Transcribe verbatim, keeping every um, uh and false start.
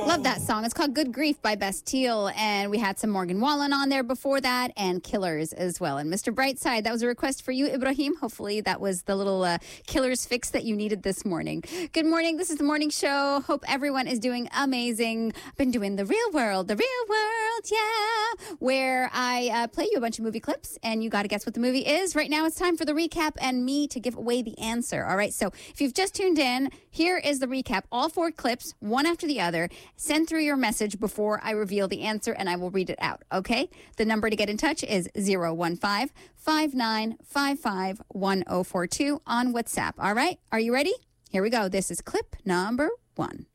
Love that song. It's called Good Grief by Bastille. And we had some Morgan Wallen on there before that and Killers as well. And Mister Brightside, that was a request for you, Ibrahim. Hopefully that was the little uh, Killers fix that you needed this morning. Good morning. This is the morning show. Hope everyone is doing amazing. I've been doing The Real World, The Real World, yeah, where I uh, play you a bunch of movie clips and you got to guess what the movie is. Right now it's time for the recap and me to give away the answer. All right. So if you've just tuned in, here is the recap. All four clips, one after the other. Send through your message before I reveal the answer and I will read it out. Okay. The number to get in touch is zero one five, five nine five five, one zero four two on WhatsApp. All right. Are you ready? Here we go. This is clip number one.